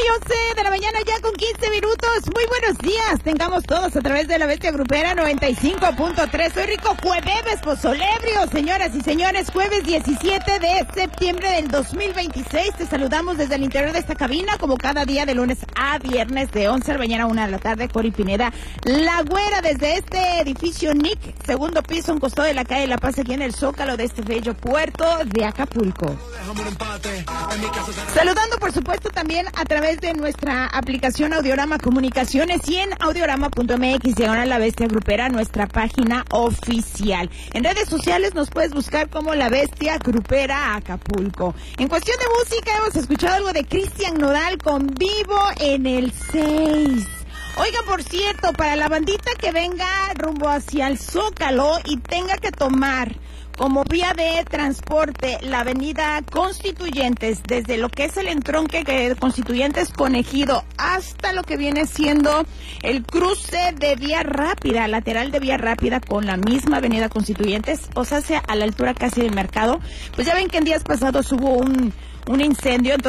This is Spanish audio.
11 de la mañana ya con 15 minutos. Muy buenos días. Tengamos todos a través de la Bestia Grupera 95.3. Soy Rico Jueves Pozolebrio, señoras y señores. Jueves 17 de septiembre del 2026. Te saludamos desde el interior de esta cabina, como cada día de lunes a viernes, de 11 de la mañana a 1 de la tarde. Cori Pineda, La Güera, desde este edificio NIC, segundo piso, un costado de la calle La Paz, aquí en el Zócalo de este bello puerto de Acapulco. Saludando, por supuesto, también a través de nuestra aplicación Audiorama Comunicaciones y en audiorama.mx, La Bestia Grupera, nuestra página oficial. En redes sociales nos puedes buscar como La Bestia Grupera Acapulco. En cuestión de música, hemos escuchado algo de Cristian Nodal con Vivo en el 6. Oigan, por cierto, para la bandita que venga rumbo hacia el Zócalo y tenga que tomar como vía de transporte la avenida Constituyentes, desde lo que es el entronque de Constituyentes con Ejido hasta lo que viene siendo el cruce de vía rápida, lateral de vía rápida con la misma avenida Constituyentes, o sea, a la altura casi del mercado, pues ya ven que en días pasados hubo un incendio.